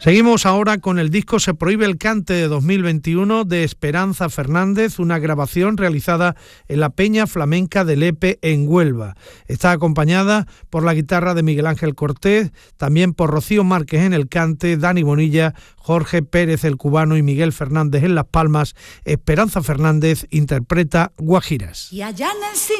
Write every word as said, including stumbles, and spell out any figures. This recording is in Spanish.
Seguimos ahora con el disco Se prohíbe el cante de dos mil veintiuno de Esperanza Fernández, una grabación realizada en la Peña Flamenca de Lepe en Huelva. Está acompañada por la guitarra de Miguel Ángel Cortés, también por Rocío Márquez en el cante, Dani Bonilla, Jorge Pérez el cubano y Miguel Fernández en las palmas. Esperanza Fernández interpreta Guajiras. Y allá en el